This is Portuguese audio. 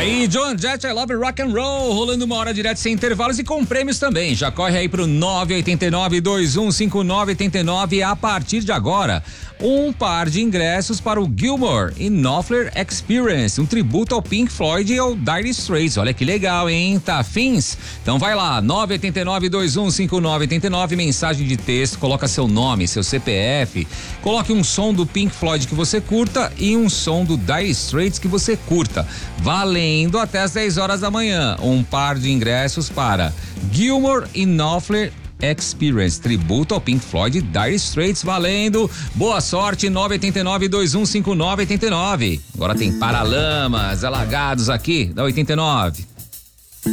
Aí, John Jett, I Love Rock and Roll, rolando uma hora direto sem intervalos e com prêmios também. Já corre aí pro 989-2159-89 a partir de agora. Um par de ingressos para o Gilmour e Knopfler Experience, um tributo ao Pink Floyd e ao Dire Straits. Olha que legal, hein? Tá afins? Então vai lá, 989-2159-89, mensagem de texto, coloca seu nome, seu CPF, coloque um som do Pink Floyd que você curta e um som do Dire Straits que você curta. Valendo até as 10 horas da manhã. Um par de ingressos para Gilmour e Knopfler Experience, tributo ao Pink Floyd e Dire Straits, valendo. Boa sorte, 989-2159-89. Agora tem Paralamas, Alagados aqui da 89.